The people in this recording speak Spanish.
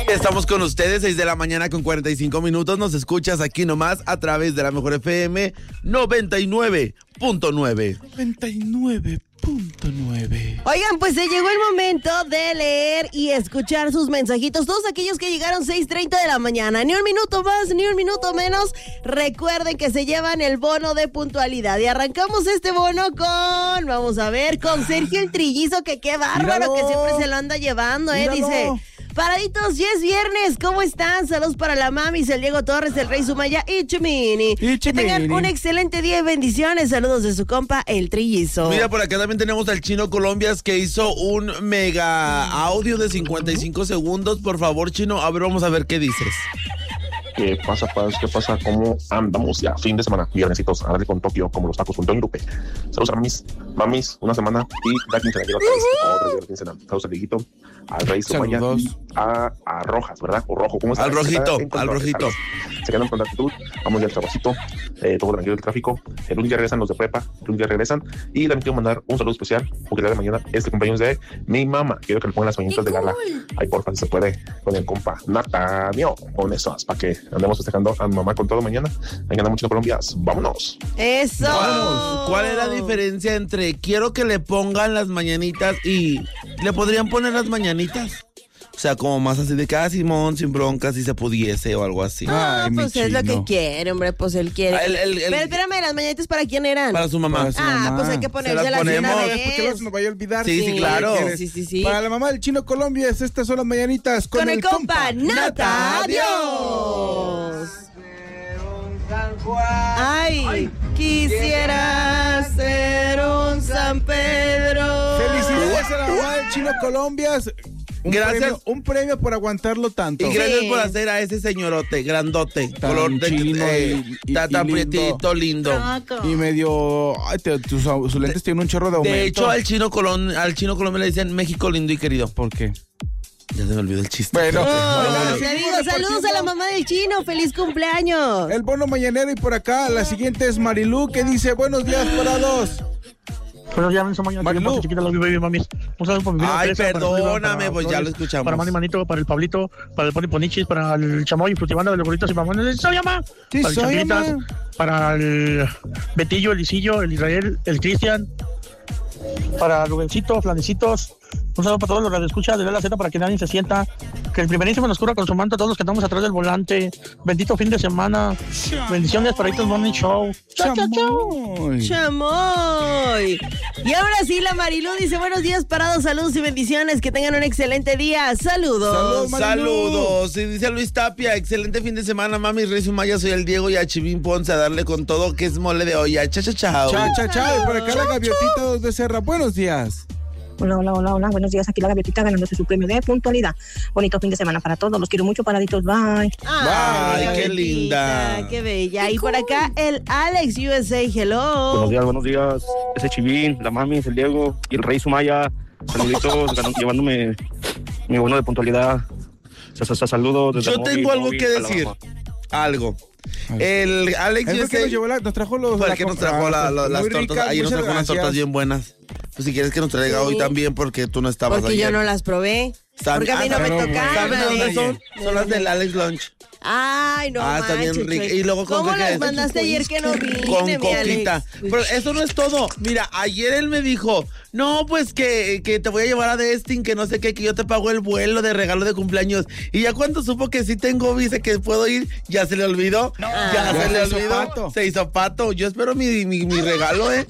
Estamos con ustedes, 6 de la mañana con 45 minutos. Nos escuchas aquí nomás a través de la Mejor FM 99.9. 99.9. Oigan, pues se llegó el momento de leer y escuchar sus mensajitos. Todos aquellos que llegaron 6:30 de la mañana. Ni un minuto más, ni un minuto menos. Recuerden que se llevan el bono de puntualidad. Y arrancamos este bono con, vamos a ver, con Sergio el Trillizo, que qué bárbaro, que siempre se lo anda llevando, dice... Paraditos, ya es viernes, ¿cómo están? Saludos para la Mamis, el Diego Torres, el Rey Sumaya y Chimini. Que tengan un excelente día y bendiciones. Saludos de su compa, el Trillizo. Mira, por acá también tenemos al Chino Colombias, que hizo un mega audio de 55 segundos. Por favor, Chino, a ver, vamos a ver qué dices. ¿Qué pasa, Paz? ¿Qué pasa? ¿Cómo andamos ya? Fin de semana, viernesitos, a darle con Tokio, como los tacos con Tony Lupe. Saludos a mamis, una semana, y la quincena llega otra vez, otra día de quincena. Saludos al Dieguito, al Rey Sumaya y a Rojas, ¿verdad? O Rojo, ¿cómo está? Al Rojito. Se quedan con la actitud, vamos ya al trabajito, todo tranquilo el tráfico. El lunes ya regresan los de prepa, el lunes ya regresan. Y también quiero mandar un saludo especial, porque el día de mañana es el cumpleaños de mi mamá. Quiero que le pongan las mañanitas de gala. Ay, porfa, si se puede, con el compa Natanio, con esas, para que andemos festejando a mi mamá con todo mañana. Ahí andamos mucho en Colombia. ¡Vámonos! ¡Eso! Vámonos. ¿Cuál es la diferencia entre quiero que le pongan las mañanitas y le podrían poner las mañanitas? O sea, como más así de cada Simón, sin broncas, si se pudiese o algo así. Ah, pues es lo que quiere, hombre, pues él quiere. Pero espérame, ¿las mañanitas para quién eran? Para su mamá. Pues hay que ponérselas de una vez. Porque luego se nos vaya a olvidar. Sí, claro. Sí. Para la mamá del Chino Colombias, estas son las mañanitas con el compa Nata. ¡Adiós! Ay, quisiera ser un San Pedro. Felicidades a la mamá del Chino Colombias. Gracias. Un premio por aguantarlo tanto. Y gracias por hacer a ese señorote, grandote, tan color de chino tan prietito, lindo. Y medio, sus lentes tienen un chorro de aumento. De hecho, al Chino Colombias le dicen México lindo y querido. ¿Por qué? Ya se me olvidó el chiste. Bueno, saludos a la mamá del Chino, feliz cumpleaños. El bono mañanero, y por acá la siguiente es Marilú, que dice buenos días para dos. Buenos días, Marilú. Chiquita, la baby mamis. Un saludo por mi vida. Ay, Teresa, perdóname, para pues ya lo escuchamos. Para Manito, para el Pablito, para el Poni Ponichis, para el Chamoy y Frutibanda de los Gorritos y Mamones. ¡Soy Ama! Sí, para el Champiritas, para el Betillo, el Isillo, el Israel, el Cristian, para Rubencito, Flanecitos. Un saludo para todos los radioescuchas de la Z, para que nadie se sienta. Que el primerísimo nos cura con su manto a todos los que estamos atrás del volante. Bendito fin de semana. Bendiciones para estos Morning Show. ¡Chamoy! Y ahora sí, la Marilú dice buenos días, parados, saludos y bendiciones. Que tengan un excelente día. ¡Saludos! ¡Saludos! Y dice Luis Tapia, excelente fin de semana, mami, Rey Sumaya, soy el Diego y a Chivín Ponce a darle con todo, que es mole de olla. Chao. Chao. Y por acá la Gaviotita de Serra. Buenos días. Hola, buenos días, aquí la Gaviotita ganándose su premio de puntualidad. Bonito fin de semana para todos, los quiero mucho, paraditos, bye. Ay, qué linda. Qué bella. Y por acá el Alex USA, hello. Buenos días, ese Chivín, la mami, el Diego y el Rey Sumaya. Saluditos, llevándome mi bono de puntualidad. Saludos. Yo tengo algo que decir. Algo. El Alex USA nos trajo las tortas. Ayer nos trajo unas tortas bien buenas. Pues si quieres que nos traiga hoy también, porque tú no estabas porque ayer. Yo no las probé. Porque a mí no me tocaban. ¿Sabes dónde son? Son las del Alex Lunch. Ay, no manches. Está bien rica. Y luego ¿cómo las mandaste ayer que no vine, con mi coquita. Alex? Pero eso no es todo. Mira, ayer él me dijo, no, pues que te voy a llevar a Destin, que no sé qué, que yo te pago el vuelo de regalo de cumpleaños. Y ya cuando supo que sí tengo visa, que puedo ir, ya se le olvidó. Ya se le olvidó. Se hizo pato. Yo espero mi regalo,